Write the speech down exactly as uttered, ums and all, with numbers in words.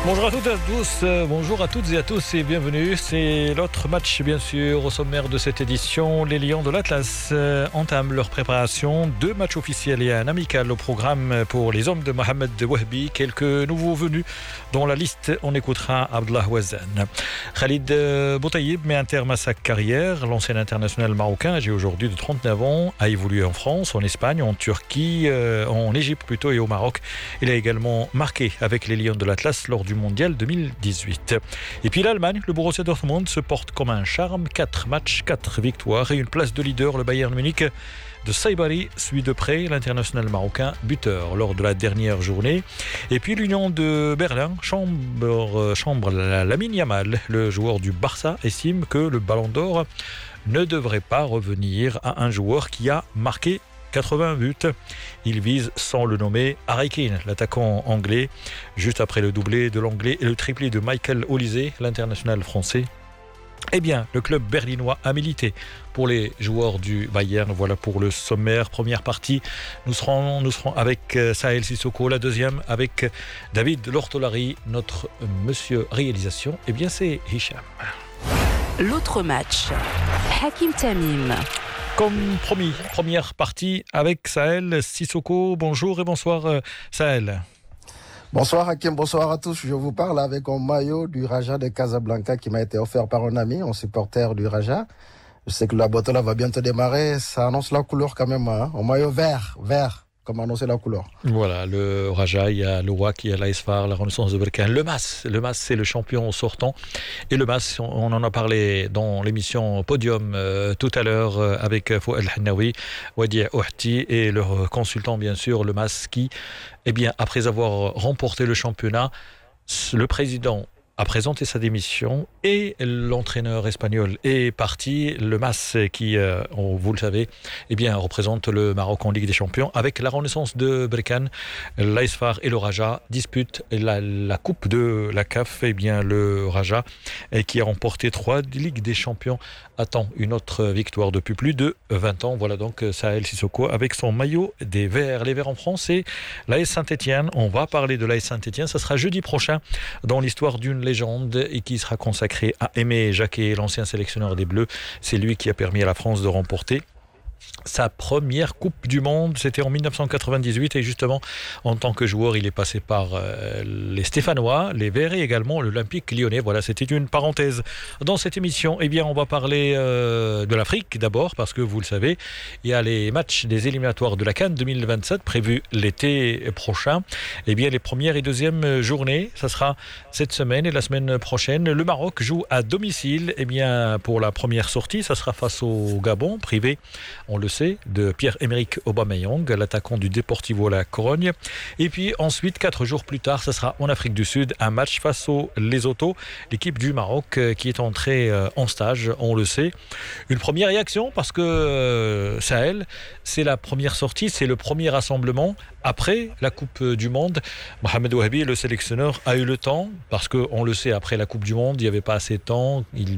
Bonjour à toutes et à tous, euh, bonjour à toutes et à tous et bienvenue. C'est l'autre match bien sûr au sommaire de cette édition. Les Lions de l'Atlas euh, entament leur préparation. Deux matchs officiels et un amical au programme pour les hommes de Mohamed Wahbi. Quelques nouveaux venus dont la liste on écoutera Abdallah Ouazzane. Khalid euh, Boutaïb met un terme à sa carrière. L'ancien international marocain, âgé aujourd'hui de trente-neuf ans, a évolué en France, en Espagne, en Turquie, euh, en Égypte plutôt et au Maroc. Il a également marqué avec les Lions de l'Atlas lors du mondial deux mille dix-huit. Et puis l'Allemagne, le Borussia Dortmund se porte comme un charme. Quatre matchs, quatre victoires et une place de leader. Le Bayern Munich de Saibari suit de près l'international marocain buteur lors de la dernière journée. Et puis l'Union de Berlin chambre, chambre Lamine Yamal. Le joueur du Barça estime que le Ballon d'Or ne devrait pas revenir à un joueur qui a marqué quatre-vingts buts. Il vise, sans le nommer, Harry Kane, l'attaquant anglais, juste après le doublé de l'anglais et le triplé de Michael Olise, l'international français. Eh bien, le club berlinois a milité pour les joueurs du Bayern. Voilà pour le sommaire. Première partie, nous serons, nous serons avec Sahel Sissoko. La deuxième, avec David Lortolari, notre monsieur réalisation. Eh bien, c'est Hicham. L'autre match, Hakim Tamim. Comme promis, première partie avec Sahel Sissoko. Bonjour et bonsoir Sahel. Bonsoir Hakim, bonsoir à tous. Je vous parle avec un maillot du Raja de Casablanca qui m'a été offert par un ami, un supporter du Raja. Je sais que la botola va bientôt démarrer. Ça annonce la couleur quand même, hein. Un maillot vert, vert. Comme annoncer la couleur. Voilà, le Raja, il y a le W A C, il y a l'A S F A R, la Renaissance de Berkane. Le M A S, le M A S c'est le champion sortant. Et le M A S, on en a parlé dans l'émission Podium euh, tout à l'heure euh, avec Fouad El-Hannaoui, Wadi Ouhti et leur consultant bien sûr, le M A S qui, eh bien, après avoir remporté le championnat, le président a présenté sa démission et l'entraîneur espagnol est parti. Le M A S qui, euh, vous le savez, eh bien, représente le Maroc en Ligue des Champions avec la Renaissance de Berkane. L'A S F A R et le Raja disputent la, la coupe de la C A F. Eh bien, le Raja eh, qui a remporté trois Ligues des Champions attend une autre victoire depuis plus de vingt ans. Voilà donc Sahel Sissoko avec son maillot des Verts. Les Verts en France et l'A S Saint-Etienne. On va parler de l'A S Saint-Etienne. Ça sera jeudi prochain dans l'histoire d'une légende et qui sera consacré à Aimé Jacquet, l'ancien sélectionneur des Bleus. C'est lui qui a permis à la France de remporter sa première Coupe du Monde. C'était en dix-neuf cent quatre-vingt-dix-huit et justement en tant que joueur il est passé par euh, les Stéphanois, les Verts et également l'Olympique Lyonnais. Voilà, c'était une parenthèse dans cette émission. Eh bien, on va parler euh, de l'Afrique d'abord parce que vous le savez, il y a les matchs des éliminatoires de la CAN deux mille vingt-sept prévus l'été prochain. Eh bien, les premières et deuxièmes journées, ça sera cette semaine et la semaine prochaine. Le Maroc joue à domicile. Eh bien, pour la première sortie, ça sera face au Gabon, privé, on le sait, de Pierre-Emerick Aubameyang, l'attaquant du Deportivo La Corogne. Et puis ensuite, quatre jours plus tard, ce sera en Afrique du Sud, un match face au Lesotho, l'équipe du Maroc qui est entrée en stage, on le sait. Une première réaction parce que euh, Sahel, c'est la première sortie, c'est le premier rassemblement après la Coupe du Monde. Mohamed Wahbi, le sélectionneur, a eu le temps, parce qu'on le sait, après la Coupe du Monde, il n'y avait pas assez de temps, il